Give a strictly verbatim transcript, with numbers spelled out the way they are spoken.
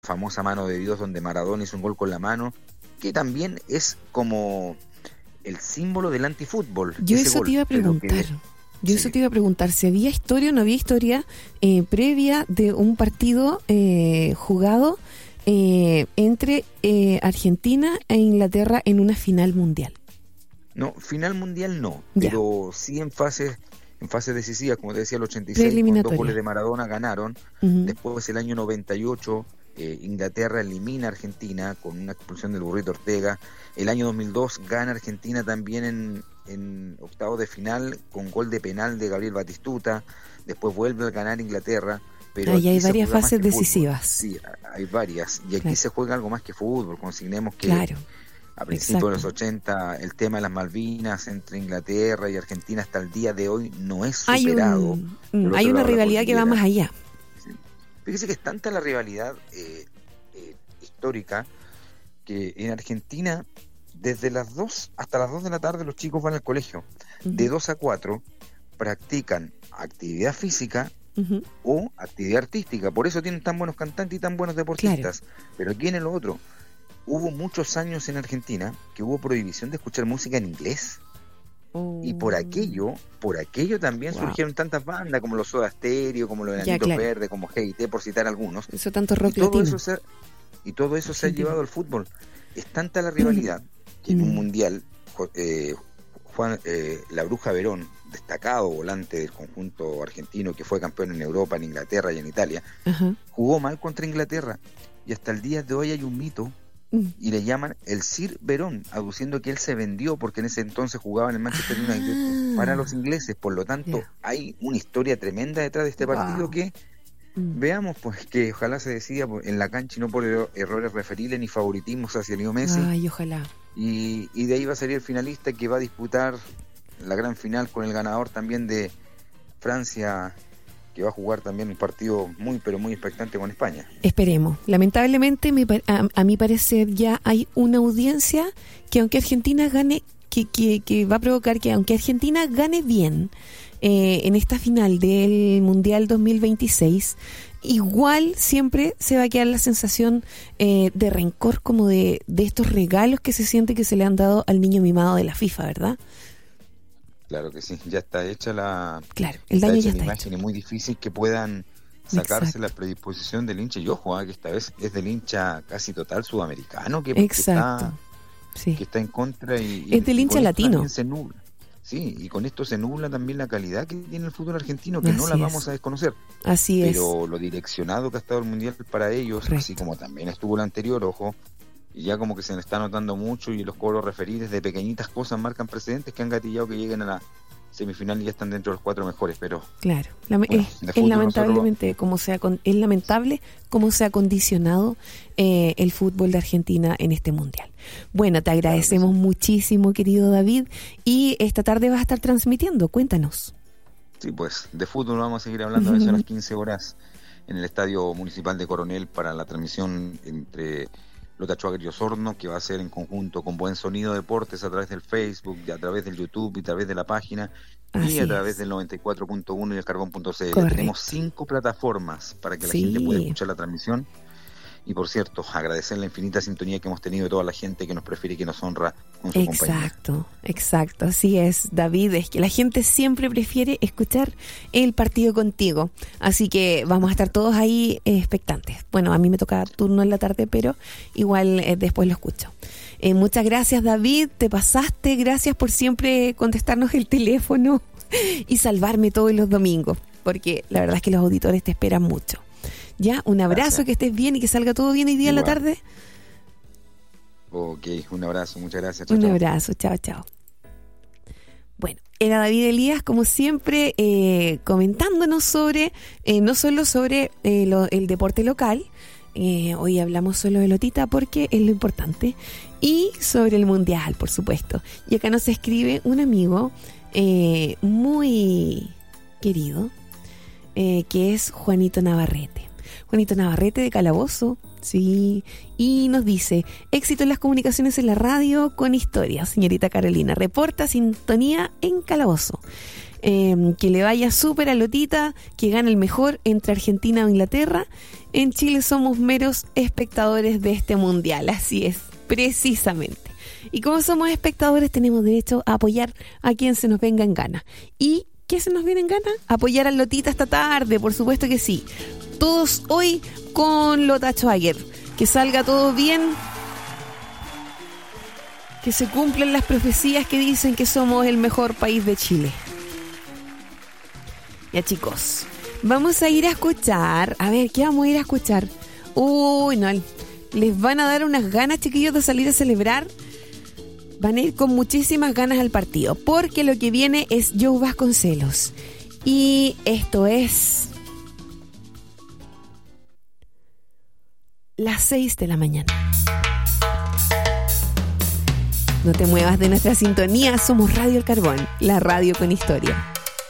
famosa mano de Dios donde Maradona hizo un gol con la mano, que también es como el símbolo del antifútbol. Yo eso gol, te iba a preguntar. Que, Yo sí. eso te iba a preguntar, si había historia o no había historia eh, previa de un partido eh, jugado eh, entre eh, Argentina e Inglaterra en una final mundial. No, final mundial no, ya. pero sí en fases en fases decisivas, como te decía, el ochenta y seis, con dos goles de Maradona ganaron. Uh-huh. Después, el año noventa y ocho, eh, Inglaterra elimina a Argentina con una expulsión del Burrito Ortega. El año dos mil dos gana Argentina también en, en octavos de final con gol de penal de Gabriel Batistuta. Después vuelve a ganar Inglaterra. Pero ahí hay varias fases decisivas. Sí, hay varias. Y aquí claro. se juega algo más que fútbol. Consignemos que claro. a principios de los ochenta el tema de las Malvinas entre Inglaterra y Argentina hasta el día de hoy no es superado. Hay, un, hay una rivalidad que va más allá. Sí. Fíjese que es tanta la rivalidad eh, eh, histórica que en Argentina desde las dos hasta las dos de la tarde los chicos van al colegio. Uh-huh. De dos a cuatro practican actividad física uh-huh. o actividad artística. Por eso tienen tan buenos cantantes y tan buenos deportistas. Claro. Pero aquí en lo otro, hubo muchos años en Argentina que hubo prohibición de escuchar música en inglés. Oh. Y por aquello, por aquello también wow. surgieron tantas bandas como los Soda Stereo, como los Enanitos claro. Verdes, como G I T, por citar algunos. Eso tanto rock y todo eso se, y todo eso se ha llevado al fútbol. Es tanta la rivalidad mm. que en un mundial eh, Juan eh, la Bruja Verón, destacado volante del conjunto argentino que fue campeón en Europa, en Inglaterra y en Italia, uh-huh. jugó mal contra Inglaterra y hasta el día de hoy hay un mito y le llaman el Sir Verón, aduciendo que él se vendió porque en ese entonces jugaba en el Manchester ah, United para los ingleses. Por lo tanto, yeah. hay una historia tremenda detrás de este partido wow. que mm. veamos pues que ojalá se decida en la cancha y no por errores referibles ni favoritismos hacia Leo Messi. Ay, ojalá. Y, y de ahí va a salir el finalista que va a disputar la gran final con el ganador también de Francia, que va a jugar también un partido muy pero muy expectante con España. Esperemos. Lamentablemente, a, a mi parecer, ya hay una audiencia que aunque Argentina gane, que, que, que va a provocar que aunque Argentina gane bien eh, en esta final del Mundial dos mil veintiséis, igual siempre se va a quedar la sensación eh, de rencor, como de, de estos regalos que se siente que se le han dado al niño mimado de la FIFA, ¿verdad? Claro que sí, ya está hecha la, claro, el daño está ya está imagen. hecho. Es muy difícil que puedan sacarse Exacto. la predisposición del hincha. Y ojo, que esta vez es del hincha casi total sudamericano que, Exacto. que, está, sí. que está en contra. Y, es del hincha latino. Se nubla. Sí, y con esto se nubla también la calidad que tiene el fútbol argentino, que así no la es. vamos a desconocer. Así Pero es. Pero lo direccionado que ha estado el Mundial para ellos, Correcto. Así como también estuvo el anterior, ojo, y ya como que se le está notando mucho y los cobros referidos de pequeñitas cosas marcan precedentes que han gatillado que lleguen a la semifinal y ya están dentro de los cuatro mejores, pero claro, la, bueno, es, es lamentablemente nosotros... como sea con, es lamentable cómo se ha condicionado eh, el fútbol de Argentina en este mundial. Bueno, te agradecemos claro sí. muchísimo, querido David, y esta tarde vas a estar transmitiendo, cuéntanos. Sí, pues de fútbol vamos a seguir hablando uh-huh. a eso a las quince horas en el Estadio Municipal de Coronel para la transmisión entre Lota Schwager y Osorno, que va a ser en conjunto con Buen Sonido Deportes a través del Facebook, y a través del YouTube y a través de la página Así y a través es. del noventa y cuatro punto uno y el carbón punto c l. Tenemos cinco plataformas para que la sí. gente pueda escuchar la transmisión. Y por cierto, agradecer la infinita sintonía que hemos tenido de toda la gente que nos prefiere y que nos honra con su exacto, compañía. Exacto, exacto, así es, David, es que la gente siempre prefiere escuchar el partido contigo, así que vamos a estar todos ahí eh, expectantes. Bueno, a mí me toca turno en la tarde, pero igual eh, después lo escucho. Eh, muchas gracias, David, te pasaste, gracias por siempre contestarnos el teléfono y salvarme todos los domingos, porque la verdad es que los auditores te esperan mucho. Ya, un abrazo, gracias. Que estés bien y que salga todo bien hoy día Igual. En la tarde. Ok, un abrazo, muchas gracias. Chao, un chao. abrazo, chao, chao. Bueno, era David Elías, como siempre, eh, comentándonos sobre, eh, no solo sobre eh, lo, el deporte local, eh, hoy hablamos solo de Lotita porque es lo importante, y sobre el mundial, por supuesto. Y acá nos escribe un amigo eh, muy querido, eh, que es Juanito Navarrete. Juanito Navarrete de Calabozo, sí, y nos dice: éxito en las comunicaciones en la radio con historias, señorita Carolina, reporta sintonía en Calabozo. eh, que le vaya súper a Lotita, que gane el mejor entre Argentina o Inglaterra. En Chile somos meros espectadores de este mundial, así es, precisamente. Y como somos espectadores tenemos derecho a apoyar a quien se nos venga en gana. ¿Y qué se nos viene en gana? Apoyar a Lotita esta tarde, por supuesto que sí. Todos hoy con Lota Schwager. Que salga todo bien. Que se cumplan las profecías que dicen que somos el mejor país de Chile. Ya, chicos, vamos a ir a escuchar. A ver, ¿qué vamos a ir a escuchar? Uy, no, les van a dar unas ganas, chiquillos, de salir a celebrar. Van a ir con muchísimas ganas al partido, porque lo que viene es Joe Vasconcelos. Y esto es las seis de la mañana. No te muevas de nuestra sintonía, somos Radio El Carbón, la radio con historia.